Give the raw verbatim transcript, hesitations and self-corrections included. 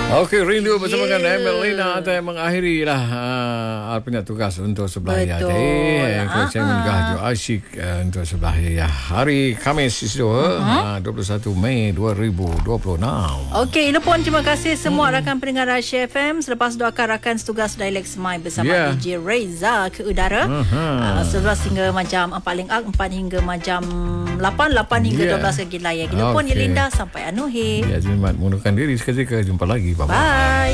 Okey, rindu bersama Yeah. dengan Melina Atai mengakhiri lah uh, punya tugas untuk sebelah hari. Betul. Kalau saya Ah, menggah ah. juga asyik uh, untuk sebelah hari. Ya. Hari Khamis itu uh-huh. uh, dua puluh satu Mei dua ribu dua puluh enam. Okey, Ilupon, terima kasih semua hmm. rakan pendengar Rahsia F M. Selepas doakan rakan setugas Dialek Semai bersama Yeah. D J Reza ke udara. Uh-huh. Uh, sebelas hingga macam uh, paling ak empat hingga macam lapan, lapan hingga Yeah. dua belas lagi layar. Ilupon Okey. Yelinda sampai anuhir. Ya, Jimat mundurkan diri seketika. Jumpa lagi. Bye-bye. Bye.